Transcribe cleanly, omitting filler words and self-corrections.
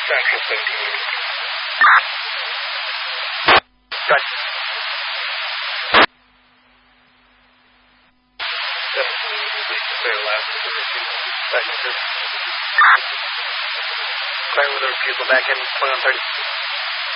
Central 1580. Right. 17, clear left. Clear with the refusal back in, 2130.